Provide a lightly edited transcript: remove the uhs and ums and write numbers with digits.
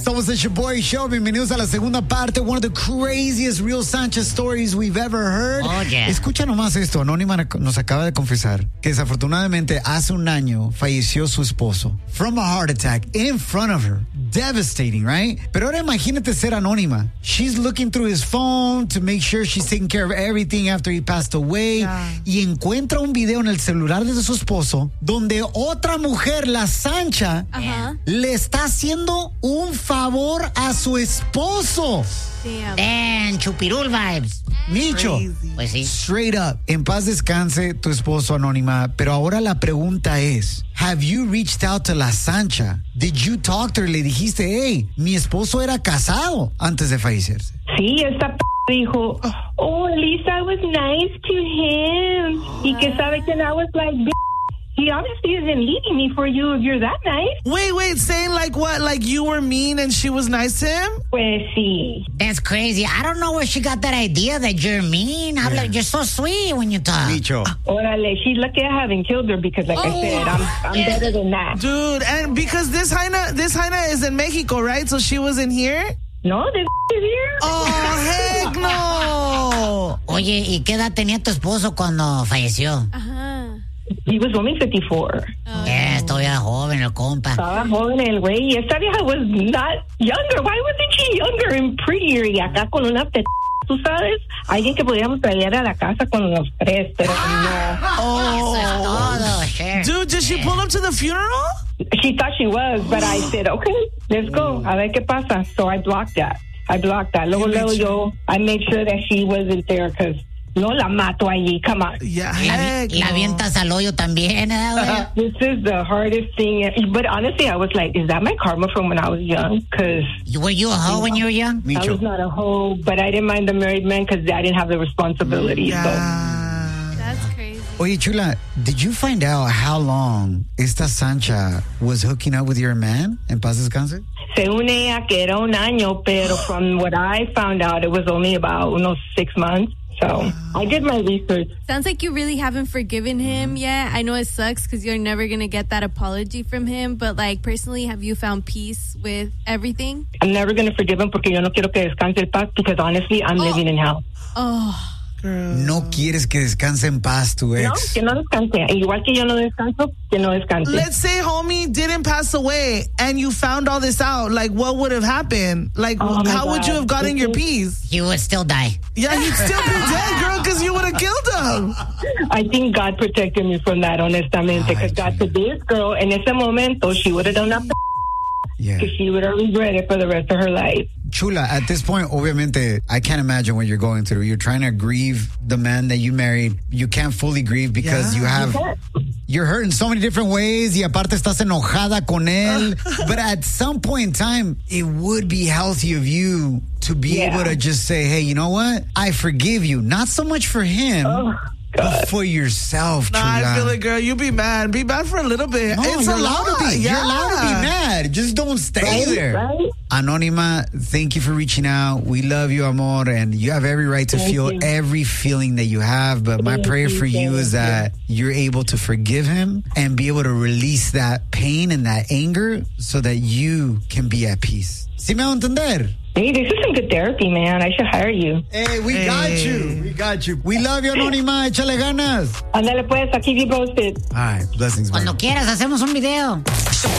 Somos el Shaboy Show. Bienvenidos a la segunda parte. One of the craziest real Sanchez stories we've ever heard. Oh, yeah. Escucha nomás esto. Anónima nos acaba de confesar que desafortunadamente hace un año falleció su esposo from a heart attack in front of her. Devastating, right? Pero ahora imagínate ser Anónima. She's looking through his phone to make sure she's taking care of everything after he passed away. Yeah. Y encuentra un video en el celular de su esposo donde otra mujer, la Sancha, le está haciendo un favor a su esposo. Damn, chupirul vibes. Micho, Pues sí. straight up, en paz descanse tu esposo, Anónima, pero ahora la pregunta es, have you reached out to la Sancha? Did you talk to her? Le dijiste, hey, mi esposo era casado antes de fallecerse. Sí, esta dijo, oh, at least I was nice to him. Y que sabe que I was like, he obviously isn't leaving me for you if you're that nice. Wait, saying like what? Like you were mean and she was nice to him? Pues sí. That's crazy. I don't know where she got that idea that you're mean. You're so sweet when you talk. Micho. Órale, she's lucky I haven't killed her because like I said, I'm better than that. Dude, and because this Jaina is in Mexico, right? So she wasn't here? No, this is here. Oh, heck no. Oye, ¿y qué edad tenía tu esposo cuando falleció? He was only 54. Todavía joven el compa. Estaba joven el güey. Y esta vieja was not younger. Why wasn't she younger and prettier? Y acá con una tú sabes, alguien que podíamos traer a la casa con los tres, pero no. Eso es todo, sure. Dude, did she pull up to the funeral? She thought she was, but I said, okay, let's go. A ver qué pasa. So I blocked that. Luego I made sure that she wasn't there because no la mato allí. Come on. Yeah, La avientas al hoyo también, güey. This is the hardest thing. But honestly, I was like, is that my karma from when I was young? Because Were you a hoe when you were young? I was not a hoe, but I didn't mind the married man because I didn't have the responsibility. That's crazy. Oye, Chula, did you find out how long esta Sancha was hooking up with your man? En paz descanse? Según ella, que era un año, pero from what I found out, it was only about 6 months. So I did my research. Sounds like you really haven't forgiven him yet. I know it sucks because you're never going to get that apology from him. But like personally, have you found peace with everything? I'm never going to forgive him porque yo no quiero que descanse en paz because honestly, I'm living in hell. Oh, Girl. No quieres que descanse en paz tu ex. No, que no descanse. Igual que yo no descanso, que no descanse. Let's say homie didn't pass away and you found all this out. Like, what would have happened? Like, Oh my how would God. you have gotten your peace? You would still die. Yeah, he'd still be dead, girl, because you would have killed him. I think God protected me from that, honestamente, because God said this girl, en ese momento, she would have done that Yeah. because she would have regretted for the rest of her life. Chula, at this point, obviamente, I can't imagine what you're going through. You're trying to grieve the man that you married. You can't fully grieve because you're hurt in so many different ways y aparte estás enojada con él. But at some point in time, it would be healthy of you to be able to just say, hey, you know what? I forgive you. Not so much for him, but for yourself, Nah, Chula. I feel it, girl. You be mad. Be mad for a little bit. No, It's you're a allowed lot. to be. Yeah. You're allowed to be mad. Just don't stay there. Right? Anónima, thank you for reaching out. We love you, amor, and you have every right to feel every feeling that you have. But my prayer for you is that you're able to forgive him and be able to release that pain and that anger so that you can be at peace. ¿Sí me va a entender? Hey, this is some good therapy, man. I should hire you. Hey, we got you. We got you. We love you, Anónima. Échale ganas. Ándale pues, I'll keep you posted. All right, blessings, man. Cuando quieras, hacemos un video.